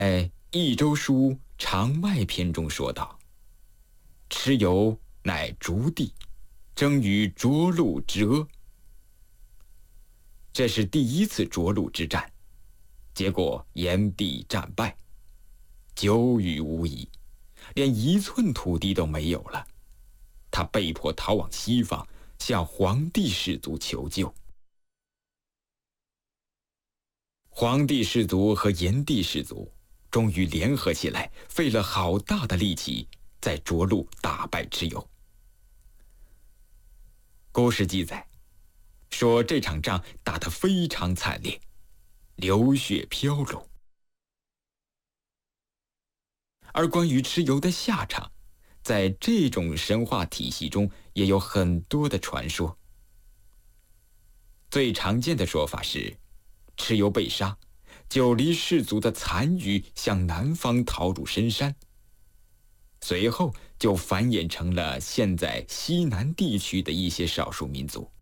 益州书·长外篇》中说道：“蚩尤乃逐地，争于涿鹿之阿。”这是第一次涿鹿之战，结果炎帝战败，久雨无遗，连1寸土地都没有了。他被迫逃往西方，向黄帝氏族求救。黄帝氏族和炎帝氏族终于联合起来，费了好大的力气，在涿鹿打败蚩尤。故事记载说，这场仗打得非常惨烈，流血飘橹。而关于蚩尤的下场，在这种神话体系中也有很多的传说。最常见的说法是，蚩尤被杀，九黎氏族的残余向南方逃入深山，随后就繁衍成了现在西南地区的一些少数民族。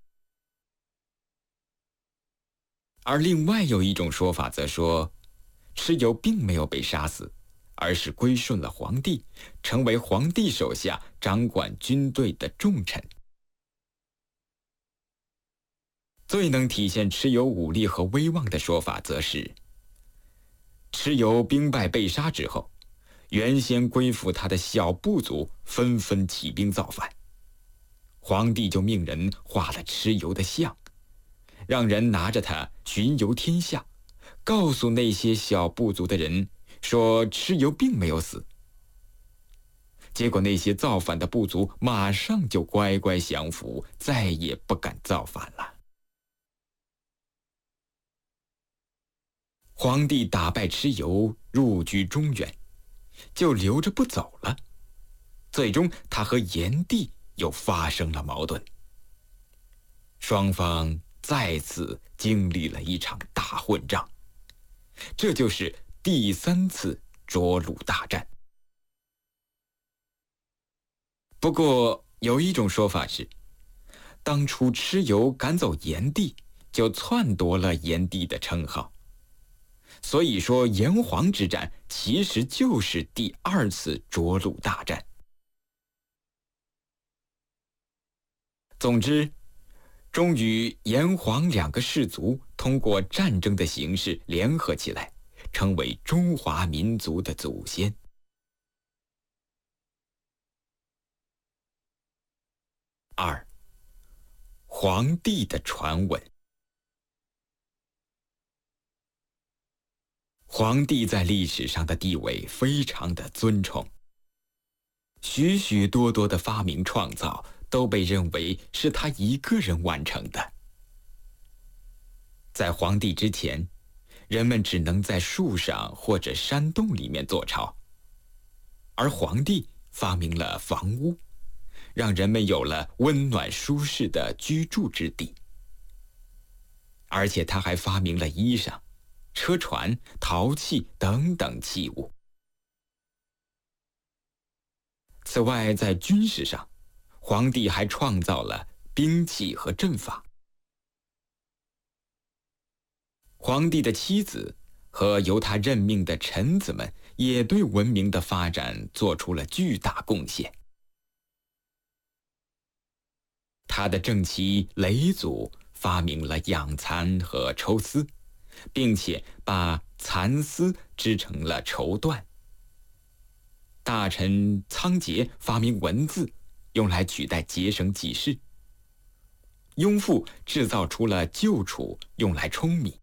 而另外有一种说法则说，蚩尤并没有被杀死，而是归顺了黄帝，成为黄帝手下掌管军队的重臣。最能体现蚩尤武力和威望的说法则是，蚩尤兵败被杀之后，原先归附他的小部族纷纷起兵造反，黄帝就命人画了蚩尤的像，让人拿着它巡游天下，告诉那些小部族的人说蚩尤并没有死。结果那些造反的部族马上就乖乖降服，再也不敢造反了。黄帝打败蚩尤，入居中原，就留着不走了。最终他和炎帝又发生了矛盾，双方再次经历了一场大混战，这就是第3次涿鹿大战。不过有一种说法是，当初蚩尤赶走炎帝，就篡夺了炎帝的称号，所以说炎黄之战其实就是第2次涿鹿大战。总之，终于炎黄2个氏族通过战争的形式联合起来，成为中华民族的祖先。2. 黄帝的传闻。黄帝在历史上的地位非常的尊崇，许许多多的发明创造都被认为是他一个人完成的。在黄帝之前，人们只能在树上或者山洞里面做巢，而黄帝发明了房屋，让人们有了温暖舒适的居住之地。而且他还发明了衣裳、车船、陶器等等器物。此外，在军事上，黄帝还创造了兵器和阵法。黄帝的妻子和由他任命的臣子们也对文明的发展做出了巨大贡献。他的正妻嫘祖发明了养蚕和抽丝，并且把蚕丝织成了绸缎。大臣仓颉发明文字，用来取代结绳记事。雍父制造出了臼杵，用来舂米。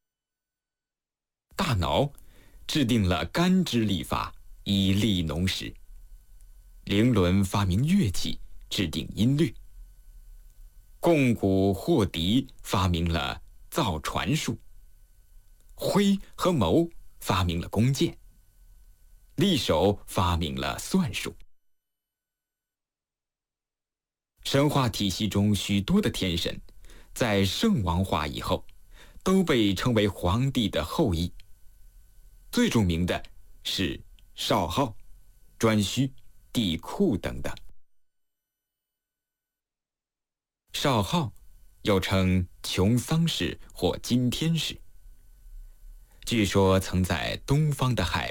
大脑制定了干支历法，以利农时。伶伦发明乐器，制定音律。贡古霍狄发明了造船术。徽和谋发明了弓箭。厉守发明了算术。神话体系中许多的天神，在圣王化以后，都被称为黄帝的后裔。最著名的是少昊、颛顼、帝喾等等。少昊又称穷桑氏或金天氏，据说曾在东方的海